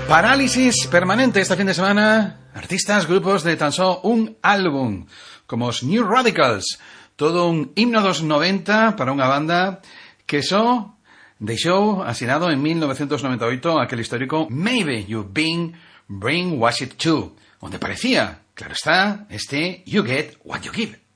Parálisis permanente este fin de semana. Artistas, grupos de tan só un álbum, como os New Radicals. Todo un himno dos 90 para unha banda que só deixou asinado en 1998 aquel histórico Maybe You've Been Brainwashed Too, onde parecía, claro está, este You Get What You Give.